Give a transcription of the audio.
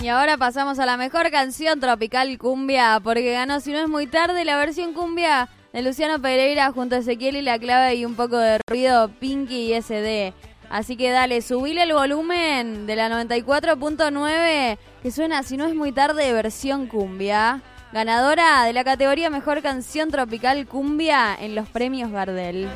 Y ahora pasamos a la mejor canción tropical cumbia, porque ganó Si no es muy tarde la versión cumbia de Luciano Pereira junto a Ezequiel y La Clave y un poco de ruido, Pinky y SD. Así que dale, subile el volumen de la 94.9 que suena Si no es muy tarde versión cumbia. Ganadora de la categoría Mejor Canción Tropical Cumbia en los premios Gardel.